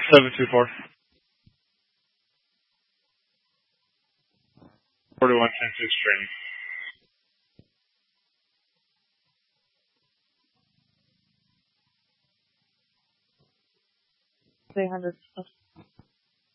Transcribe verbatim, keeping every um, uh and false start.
seven two four. forty-one ten six training. three hundred.